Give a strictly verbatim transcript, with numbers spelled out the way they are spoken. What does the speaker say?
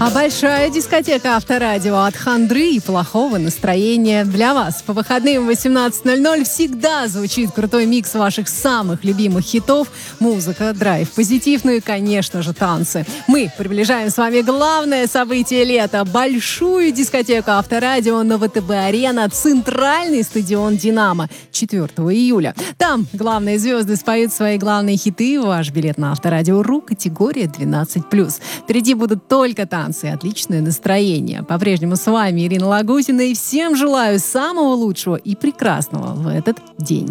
А большая дискотека Авторадио от хандры и плохого настроения для вас. По выходным в восемнадцать ноль ноль всегда звучит крутой микс ваших самых любимых хитов. Музыка, драйв, позитив, ну и, конечно же, танцы. Мы приближаем с вами главное событие лета. Большую дискотеку Авторадио на ВТБ-арена, центральный стадион «Динамо» четвёртого июля. Там главные звезды споют свои главные хиты. Ваш билет на Авторадио.ру, категория двенадцать плюс. Впереди будут только танцы и отличное настроение. По-прежнему с вами Ирина Лагутина, и всем желаю самого лучшего и прекрасного в этот день.